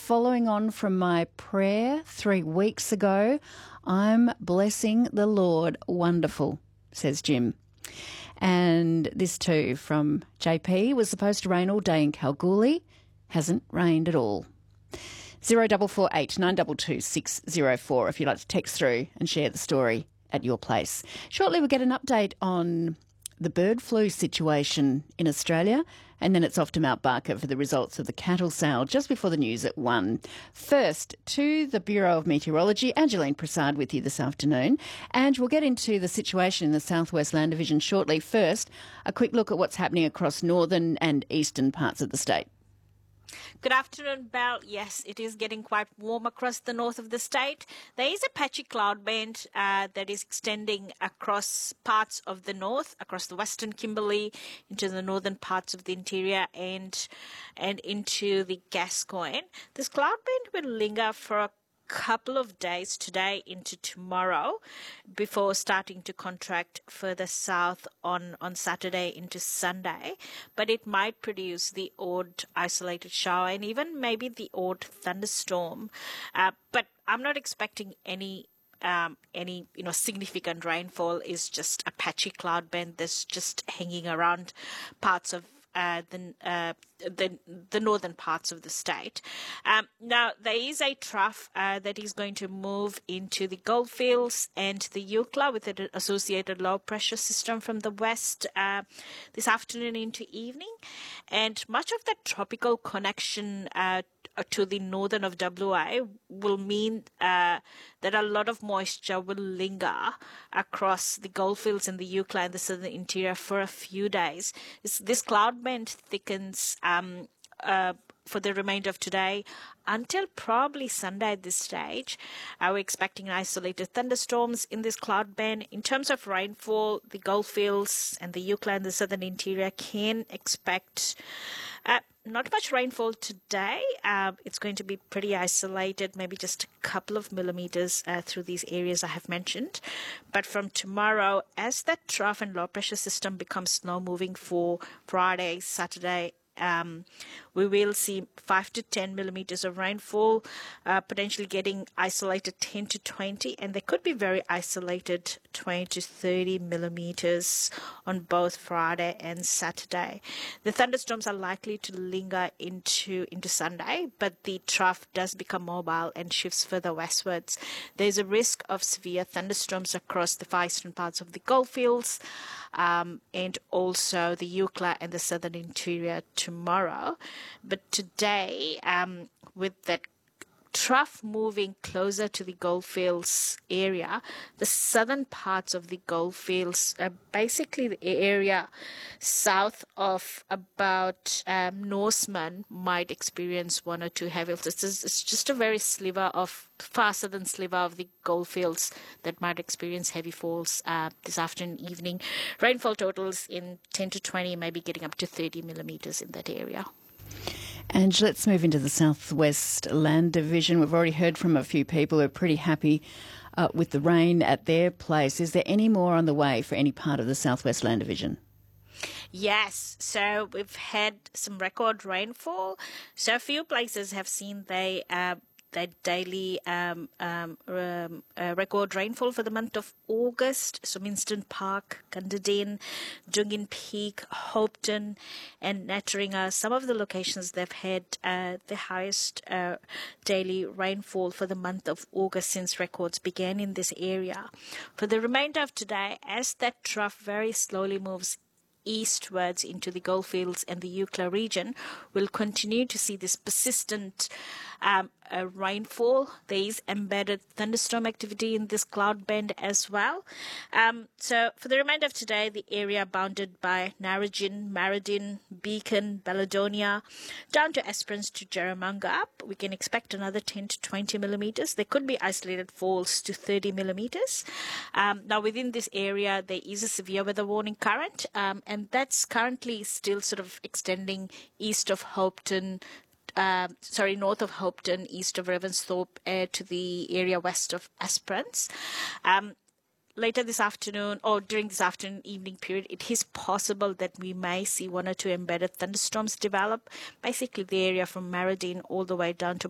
following on from my prayer 3 weeks ago. I'm blessing the Lord. Wonderful, says Jim. And this too from JP. Was supposed to rain all day in Kalgoorlie. Hasn't rained at all. 0448 922 604 if you'd like to text through and share the story at your place. Shortly we'll get an update on the bird flu situation in Australia, and then it's off to Mount Barker for the results of the cattle sale just before the news at 1. First, to the Bureau of Meteorology, Angeline Prasad with you this afternoon. And we'll get into the situation in the South West Land Division shortly. First, a quick look at what's happening across northern and eastern parts of the state. Good afternoon, Belle. Yes, it is getting quite warm across the north of the state. There is a patchy cloud band that is extending across parts of the north, across the western Kimberley, into the northern parts of the interior and into the Gascoyne. This cloud band will linger for a couple of days today into tomorrow before starting to contract further south on Saturday into Sunday, but it might produce the odd isolated shower and even maybe the odd thunderstorm, but I'm not expecting any significant rainfall. Is just a patchy cloud band that's just hanging around parts of the northern parts of the state. Now, there is a trough that is going to move into the Goldfields and the Eucla with an associated low pressure system from the west this afternoon into evening, and much of that tropical connection to the northern of WA will mean that a lot of moisture will linger across the Goldfields and the Eucla and the southern interior for a few days. This cloud band thickens for the remainder of today until probably Sunday at this stage. We're expecting isolated thunderstorms in this cloud band. In terms of rainfall, the Goldfields and the Eucla and the southern interior can expect not much rainfall today. It's going to be pretty isolated, maybe just a couple of millimeters through these areas I have mentioned. But from tomorrow, as that trough and low pressure system becomes slow moving for Friday, Saturday, we will see 5 to 10 millimeters of rainfall, potentially getting isolated 10 to 20, and they could be very isolated 20 to 30 millimeters on both Friday and Saturday. The thunderstorms are likely to linger into Sunday, but the trough does become mobile and shifts further westwards. There's a risk of severe thunderstorms across the far eastern parts of the Goldfields and also the Eucla and the southern interior tomorrow. But today, with that trough moving closer to the Goldfields area, the southern parts of the Goldfields, basically the area south of about Norseman, might experience 1 or 2 heavy falls. It's just a very far southern sliver of the Goldfields that might experience heavy falls this afternoon, evening. Rainfall totals in 10 to 20, maybe getting up to 30 millimeters in that area. And let's move into the Southwest Land Division. We've already heard from a few people who are pretty happy with the rain at their place. Is there any more on the way for any part of the Southwest Land Division? Yes, so we've had some record rainfall. So a few places have seen their daily record rainfall for the month of August. So Minston Park, Gunderin, Dungin Peak, Hopetoun and Nattering, some of the locations they've had the highest daily rainfall for the month of August since records began in this area. For the remainder of today, as that trough very slowly moves eastwards into the Goldfields and the Eucla region, we'll continue to see this persistent rainfall. There is embedded thunderstorm activity in this cloud band as well. So for the remainder of today, the area bounded by Narrogin, Marradin, Beacon, Baladonia, down to Esperance to Jerramunga, we can expect another 10 to 20 millimeters. There could be isolated falls to 30 millimeters. Now within this area, there is a severe weather warning current, and that's currently still sort of extending east of Hopetoun, north of Hopetoun, east of Ravensthorpe, to the area west of Esperance. Later this afternoon, or during this afternoon evening period, it is possible that we may see 1 or 2 embedded thunderstorms develop, basically the area from Marradin all the way down to